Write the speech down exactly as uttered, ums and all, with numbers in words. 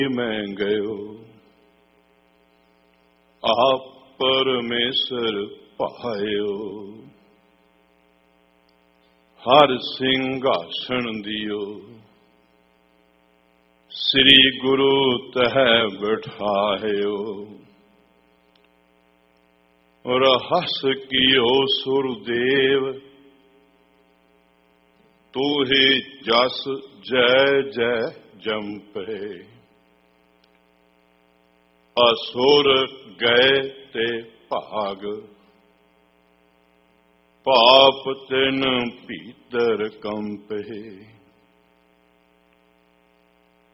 मैं गयो आप परमेश्वर पायो, हर सिंहासन दियो श्री गुरु तह बैठायो, और हस कियो सुरदेव तू ही जस जय जय जंपे, असुर गए ते भाग पाप तिन भीतर कंपे।